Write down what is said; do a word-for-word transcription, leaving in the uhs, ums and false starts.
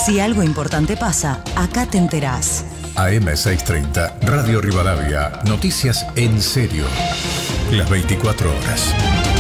Si algo importante pasa, acá te enterás. A M seiscientos treinta, Radio Rivadavia, noticias en serio. Las veinticuatro horas.